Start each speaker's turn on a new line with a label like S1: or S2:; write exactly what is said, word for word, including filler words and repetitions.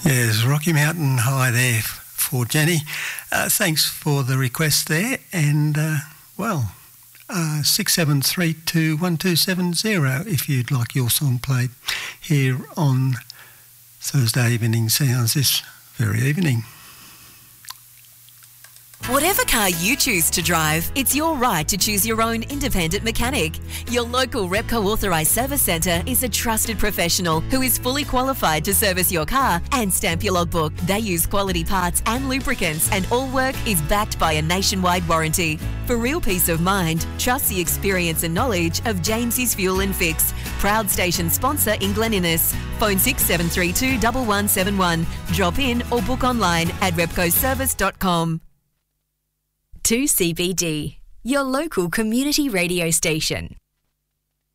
S1: Yes, Rocky Mountain High there for Jenny. Uh, thanks for the request there. And, uh, well, uh, six seven three two one two seven zero if you'd like your song played here on Thursday Evening Sounds this very evening.
S2: Whatever car you choose to drive, it's your right to choose your own independent mechanic. Your local Repco authorised service centre is a trusted professional who is fully qualified to service your car and stamp your logbook. They use quality parts and lubricants, and all work is backed by a nationwide warranty. For real peace of mind, trust the experience and knowledge of Jamesy's Fuel and Fix, proud station sponsor in Glen Innes. Phone six seven three two one one seven one. Drop in or book online at repco service dot com. two C B D, your local community radio station.